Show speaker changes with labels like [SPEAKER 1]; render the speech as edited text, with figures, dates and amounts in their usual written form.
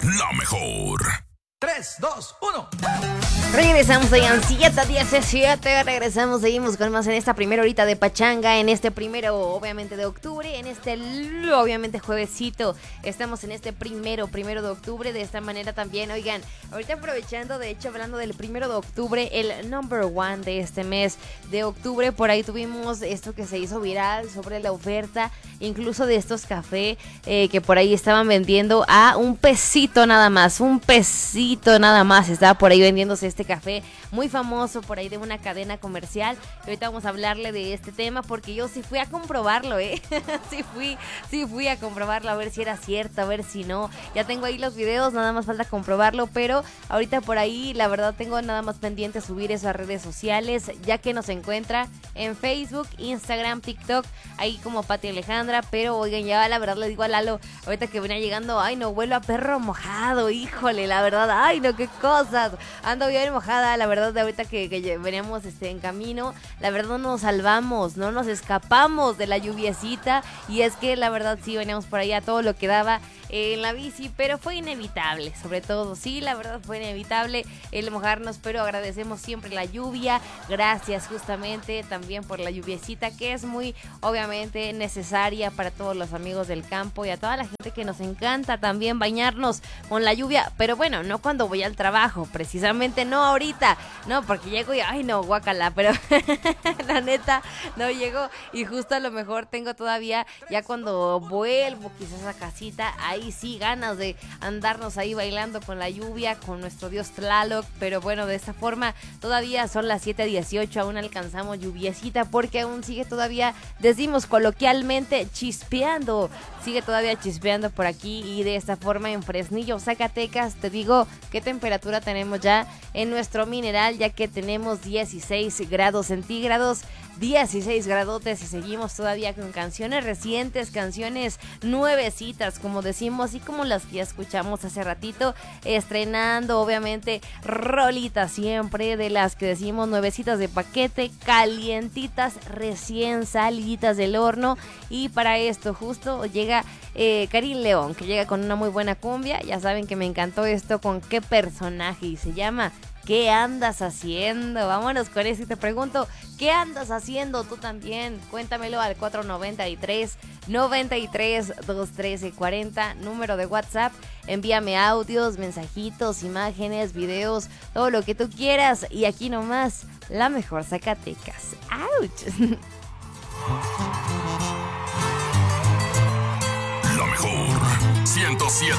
[SPEAKER 1] La mejor.
[SPEAKER 2] 3, 2, 1.
[SPEAKER 3] Regresamos ahí en 7:17. Regresamos, seguimos con más en esta primera horita de pachanga. En este primero, obviamente, de octubre. En este, obviamente, juevesito. Estamos en este primero de octubre. De esta manera también, oigan, ahorita aprovechando, de hecho, hablando del 1 de octubre, el number one de este mes de octubre. Por ahí tuvimos esto que se hizo viral sobre la oferta, incluso de estos café que por ahí estaban vendiendo a un pesito nada más. Un pesito nada más. Estaba por ahí vendiéndose este café muy famoso por ahí de una cadena comercial. Y ahorita vamos a hablarle de este tema porque yo sí fui a comprobarlo, sí fui a comprobarlo, a ver si era cierto, a ver si no. Ya tengo ahí los videos, nada más falta comprobarlo, pero ahorita por ahí la verdad tengo nada más pendiente subir eso a redes sociales, ya que nos encuentra en Facebook, Instagram, TikTok, ahí como Pati Alejandra. Pero oigan, ya la verdad le digo a Lalo, ahorita que venía llegando, ay no, huelo a perro mojado, híjole, la verdad, ay no, qué cosas, ando bien mojada, la verdad, de ahorita que veníamos en camino, la verdad no nos salvamos, no nos escapamos de la lluviecita, y es que la verdad sí veníamos por ahí a todo lo que daba en la bici, pero fue inevitable, sobre todo, sí, la verdad fue inevitable el mojarnos, pero agradecemos siempre la lluvia, gracias justamente también por la lluviecita, que es muy, obviamente, necesaria para todos los amigos del campo y a toda la gente que nos encanta también bañarnos con la lluvia, pero bueno, no cuando voy al trabajo, precisamente no ahorita, no, porque llego y, ay no, guácala, pero la neta, no llego y justo a lo mejor tengo todavía, ya cuando vuelvo quizás a casita, ahí sí ganas de andarnos ahí bailando con la lluvia, con nuestro dios Tlaloc, pero bueno, de esta forma todavía son las 7:18, aún alcanzamos lluviecita porque aún sigue todavía, decimos coloquialmente, chispeando, sigue todavía chispeando por aquí y de esta forma en Fresnillo, Zacatecas, te digo qué temperatura tenemos ya en nuestro mineral, ya que tenemos 16 grados centígrados, 16 gradotes y seguimos todavía con canciones recientes, canciones nuevecitas, como decimos, y como las que ya escuchamos hace ratito, estrenando obviamente rolitas siempre de las que decimos nuevecitas de paquete, calientitas, recién saliditas del horno. Y para esto justo llega Karim León, que llega con una muy buena cumbia. Ya saben que me encantó esto, con qué personaje, y se llama ¿Qué andas haciendo? Vámonos con eso y te pregunto, ¿qué andas haciendo tú también? Cuéntamelo al 493-93-213-40, número de WhatsApp. Envíame audios, mensajitos, imágenes, videos, todo lo que tú quieras. Y aquí nomás, la mejor Zacatecas. ¡Auch!
[SPEAKER 1] La mejor. 107.